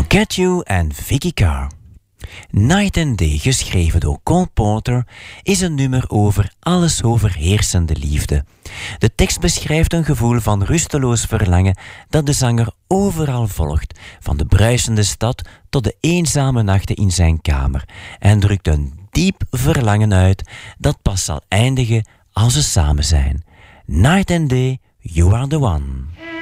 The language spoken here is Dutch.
Get You en Vicky Carr. Night and Day, geschreven door Cole Porter, is een nummer over alles overheersende liefde. De tekst beschrijft een gevoel van rusteloos verlangen dat de zanger overal volgt, van de bruisende stad tot de eenzame nachten in zijn kamer, en drukt een diep verlangen uit dat pas zal eindigen als ze samen zijn. Night and Day, You Are The One.